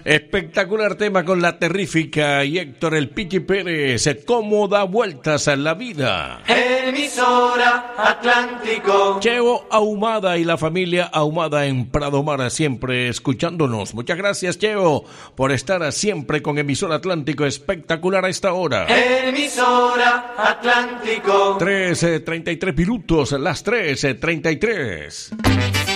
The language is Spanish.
Espectacular tema con la terrífica y Héctor el Pichi Pérez. ¿Cómo da vueltas a la vida? Emisora Atlántico. Cheo Ahumada y la familia Ahumada en Prado Mar, siempre escuchándonos. Muchas gracias, Cheo, por estar siempre con Emisora Atlántico. Espectacular a esta hora. Emisora Atlántico. 3:33 minutos, las 3:33.